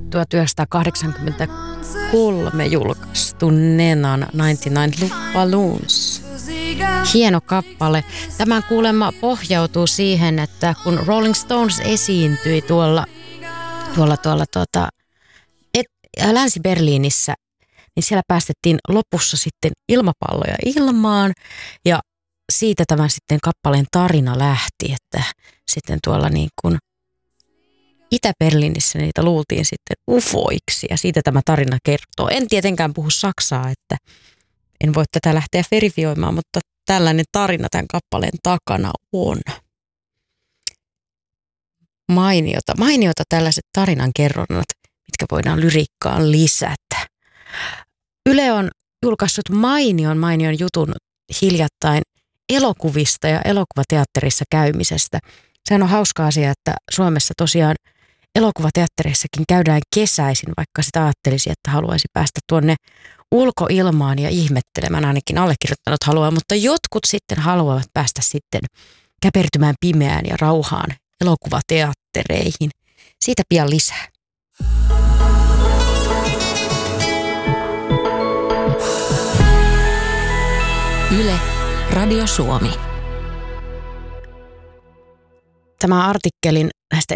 1983 julkaistu Nenan 99 Balloons. Hieno kappale. Tämän kuulemma pohjautuu siihen, että kun Rolling Stones esiintyi tuolla Länsi-Berliinissä, niin siellä päästettiin lopussa sitten ilmapalloja ilmaan ja siitä tämän sitten kappaleen tarina lähti, että sitten tuolla niin kuin Itä-Berliinissä niitä luultiin sitten ufoiksi ja siitä tämä tarina kertoo. En tietenkään puhu saksaa, että en voi tätä lähteä verifioimaan, mutta tällainen tarina tämän kappaleen takana on. Mainiota tällaiset tarinankerronnat, mitkä voidaan lyriikkaan lisätä. Yle on julkaissut mainion jutun hiljattain elokuvista ja elokuvateatterissa käymisestä. Sehän on hauska asia, että Suomessa tosiaan elokuvateattereissakin käydään kesäisin, vaikka sitä ajattelisi, että haluaisi päästä tuonne ulkoilmaan ja ihmettelemään, ainakin allekirjoittanut haluaa, mutta jotkut sitten haluavat päästä sitten käpertymään pimeään ja rauhaan elokuvateattereihin. Siitä pian lisää. Yle, Radio Suomi. Tämä artikkelin näistä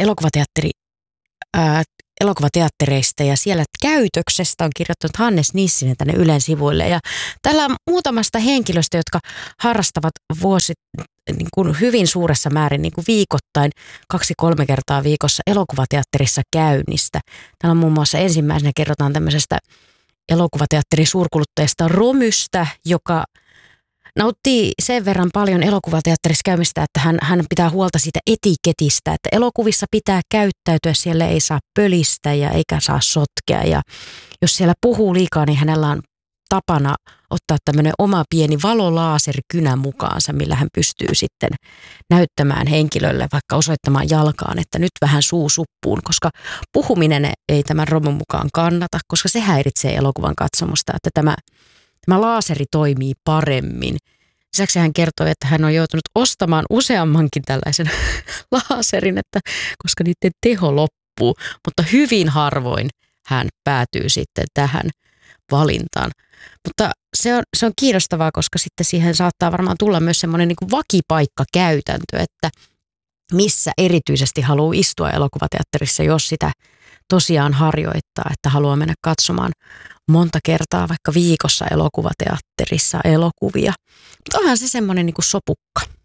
elokuvateattereista ja siellä käytöksestä on kirjoittanut Hannes Nissinen tänne Ylen sivuille. Ja täällä on muutamasta henkilöstä, jotka harrastavat niin kuin hyvin suuressa määrin niin kuin viikoittain 2-3 kertaa viikossa elokuvateatterissa käynnistä. Täällä on muun muassa ensimmäisenä kerrotaan tämmöisestä elokuvateatterin suurkuluttajasta Romystä, joka nauttii sen verran paljon elokuvateatterissa käymistä, että hän pitää huolta siitä etiketistä, että elokuvissa pitää käyttäytyä, siellä ei saa pölistä ja eikä saa sotkea. Ja jos siellä puhuu liikaa, niin hänellä on tapana ottaa tämmöinen oma pieni valolaaserikynä mukaansa, millä hän pystyy sitten näyttämään henkilölle, vaikka osoittamaan jalkaan, että nyt vähän suu suppuun, koska puhuminen ei tämän Romun mukaan kannata, koska se häiritsee elokuvan katsomusta, että tämä laaseri toimii paremmin. Lisäksi hän kertoi, että hän on joutunut ostamaan useammankin tällaisen laaserin, koska niiden teho loppuu, mutta hyvin harvoin hän päätyy sitten tähän valintaan. Mutta se on kiinnostavaa, koska sitten siihen saattaa varmaan tulla myös semmoinen niin kuin vakipaikkakäytäntö, että missä erityisesti haluaa istua elokuvateatterissa, jos sitä tosiaan harjoittaa, että haluaa mennä katsomaan monta kertaa vaikka viikossa elokuvateatterissa elokuvia. Mutta onhan se semmoinen niin kuin sopukka.